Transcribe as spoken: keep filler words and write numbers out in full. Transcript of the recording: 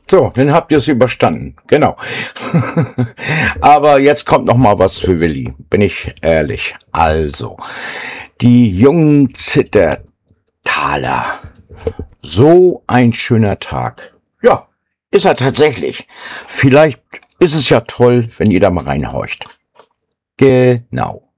So, dann habt ihr es überstanden. Genau. Aber jetzt kommt noch mal was für Willi. Bin ich ehrlich. Also, die jungen Zittertaler. So ein schöner Tag. Ja, ist er tatsächlich. Vielleicht ist es ja toll, wenn ihr da mal reinhorcht. Genau.